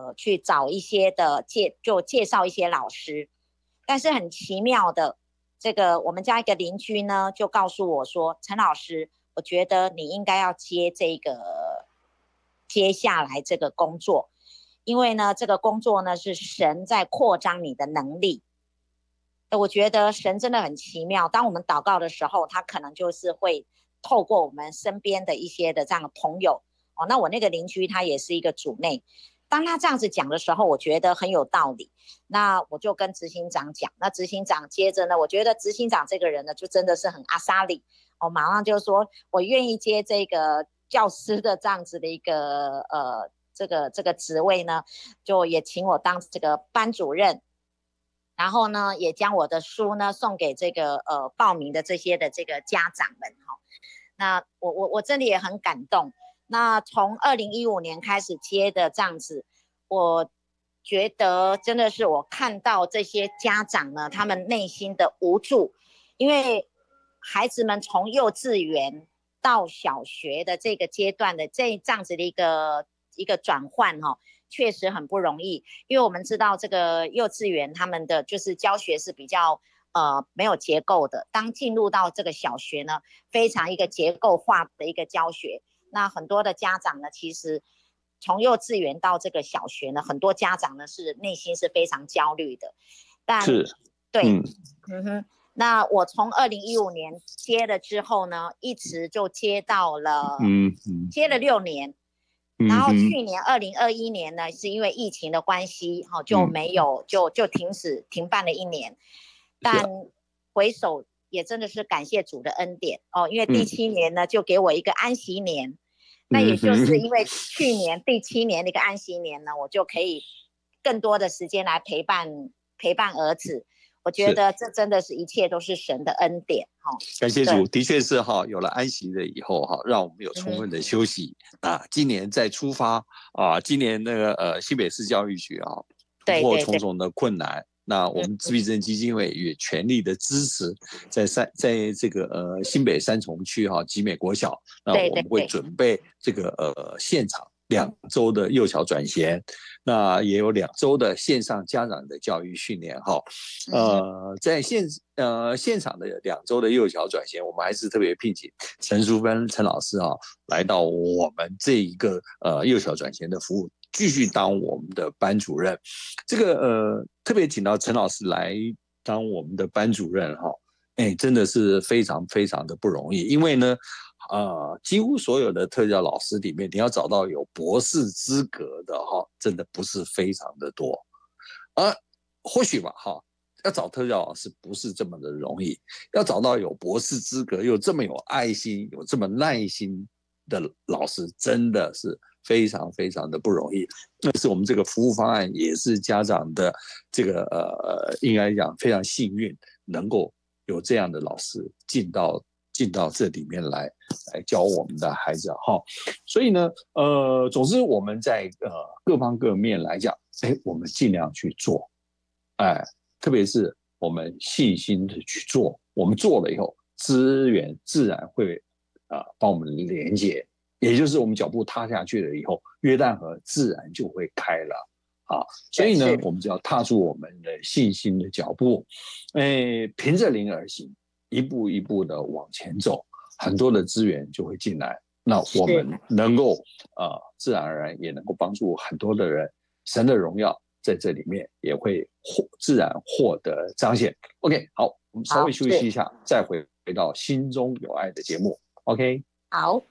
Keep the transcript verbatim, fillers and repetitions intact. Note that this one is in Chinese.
呃去找一些的介就介绍一些老师，但是很奇妙的，这个我们家一个邻居呢就告诉我说，陈老师，我觉得你应该要接这个接下来这个工作，因为呢这个工作呢是神在扩张你的能力。我觉得神真的很奇妙，当我们祷告的时候，他可能就是会透过我们身边的一些的这样的朋友哦，那我那个邻居他也是一个主内，当他这样子讲的时候，我觉得很有道理。那我就跟执行长讲，那执行长接着呢，我觉得执行长这个人呢，就真的是很阿莎里哦，马上就说我愿意接这个教师的这样子的一个呃这个这个职位呢，就也请我当这个班主任。然后呢，也将我的书呢送给这个呃报名的这些的这个家长们哈、哦。那我我我真的也很感动。那从二零一五年开始接的这样子，我觉得真的是我看到这些家长呢，他们内心的无助，因为孩子们从幼稚园到小学的这个阶段的这这样子的一个一个转换哈、哦。确实很不容易，因为我们知道这个幼稚园他们的就是教学是比较呃没有结构的，当进入到这个小学呢，非常一个结构化的一个教学。那很多的家长呢，其实从幼稚园到这个小学呢，很多家长呢是内心是非常焦虑的。但是对，嗯嗯哼。那我从二零一五年接了之后呢，一直就接到了，嗯嗯，接了六年。然后去年二零二一年呢，是因为疫情的关系，哈、哦，就没有、嗯、就就停止停办了一年。但回首也真的是感谢主的恩典哦，因为第七年呢、嗯、就给我一个安息年，那也就是因为去年第七年的一个安息年呢，我就可以更多的时间来陪伴陪伴儿子。我觉得这真的是一切都是神的恩典哈、哦， 感谢主，的确是哈，有了安息了以后哈，让我们有充分的休息、嗯、啊。今年再出发啊，今年那个呃新北市教育局啊，突破重重的困难。对对对，那我们自闭症基金会也全力的支持，在三在这个呃新北三重区哈集美国小，那我们会准备这个呃现场两周的幼小转衔。那也有两周的线上家长的教育训练哈，呃，在现呃现场的两周的幼小转衔，我们还是特别聘请陈淑芬陈老师哈，来到我们这一个呃幼小转衔的服务，继续当我们的班主任。这个呃特别请到陈老师来当我们的班主任哈，哎，真的是非常非常的不容易，因为呢。呃，几乎所有的特教老师里面，你要找到有博士资格的哈，真的不是非常的多。而或许吧，哈，要找特教老师不是这么的容易，要找到有博士资格又这么有爱心、有这么耐心的老师，真的是非常非常的不容易。那是我们这个服务方案，也是家长的这个呃，应该讲非常幸运，能够有这样的老师进到。进到这里面来，来教我们的孩子哈。所以呢，呃，总之我们在呃各方各面来讲，哎，我们尽量去做，哎，特别是我们细心的去做，我们做了以后，资源自然会啊、呃、帮我们连接，也就是我们脚步踏下去了以后，约旦河自然就会开了。啊，所以呢，我们就要踏出我们的信心的脚步，哎，凭着灵而行。一步一步的往前走，很多的资源就会进来，那我们能够呃自然而然也能够帮助很多的人，神的荣耀在这里面也会获自然获得彰显。OK， 好，我们稍微休息一下，再回回到心中有爱的节目。OK， 好。